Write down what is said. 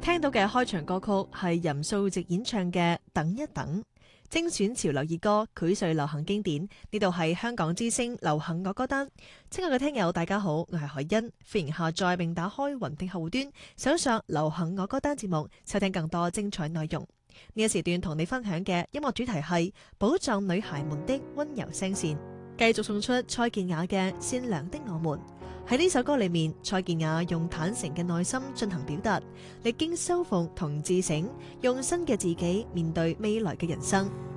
聽到嘅開場歌曲係任素汐演唱嘅《等一等》，精選潮流熱歌，膾萃流行經典。呢度係香港之聲流行樂歌單。親愛嘅聽友，大家好，我係海欣，歡迎下載並打開雲聽客戶端，搜索流行樂歌單節目，收聽更多精彩內容。呢一時段同你分享嘅音樂主題係寶藏女孩們的溫柔聲線，繼續送出蔡健雅嘅《善良的我們》。喺呢首歌裏面，蔡健雅用坦誠嘅內心進行表達，歷經修復同自省，用新嘅自己面對未來嘅人生。